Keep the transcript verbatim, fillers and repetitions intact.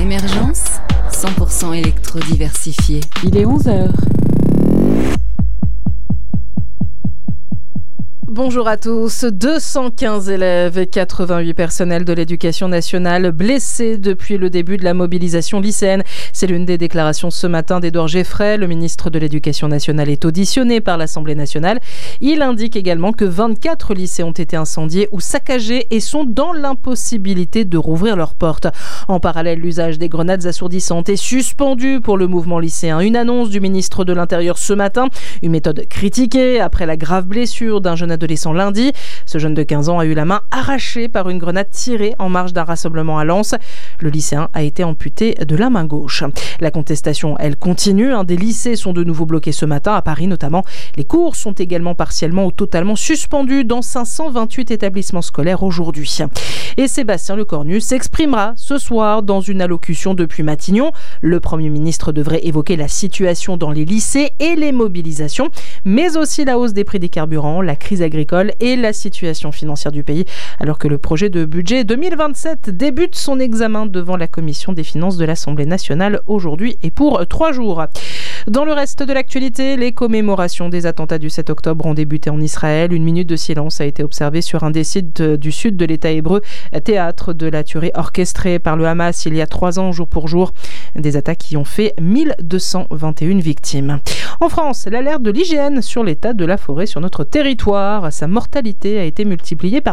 Émergence, cent pour cent électro-diversifié. Il est onze heures. Bonjour à tous. deux cent quinze élèves et quatre-vingt-huit personnels de l'éducation nationale blessés depuis le début de la mobilisation lycéenne. C'est l'une des déclarations ce matin d'Édouard Geoffrey. Le ministre de l'Éducation nationale est auditionné par l'Assemblée nationale. Il indique également que vingt-quatre lycées ont été incendiés ou saccagés et sont dans l'impossibilité de rouvrir leurs portes. En parallèle, l'usage des grenades assourdissantes est suspendu pour le mouvement lycéen. Une annonce du ministre de l'Intérieur ce matin, une méthode critiquée après la grave blessure d'un jeune adolescent lundi. Ce jeune de quinze ans a eu la main arrachée par une grenade tirée en marge d'un rassemblement à Lens. Le lycéen a été amputé de la main gauche. La contestation, elle continue. Des lycées sont de nouveau bloqués ce matin, à Paris notamment. Les cours sont également partiellement ou totalement suspendus dans cinq cent vingt-huit établissements scolaires aujourd'hui. Et Sébastien Lecornu s'exprimera ce soir dans une allocution depuis Matignon. Le Premier ministre devrait évoquer la situation dans les lycées et les mobilisations, mais aussi la hausse des prix des carburants, la crise agricole et la situation financière du pays, alors que le projet de budget deux mille vingt-sept débute son examen devant la commission des finances de l'Assemblée nationale aujourd'hui et pour trois jours. Dans le reste de l'actualité, les commémorations des attentats du sept octobre ont débuté en Israël. Une minute de silence a été observée sur un des sites du sud de l'État hébreu, théâtre de la tuerie orchestrée par le Hamas il y a trois ans, jour pour jour. Des attaques qui ont fait mille deux cent vingt et une victimes. En France, l'alerte de l'I G N sur l'état de la forêt sur notre territoire. Sa mortalité a été multipliée par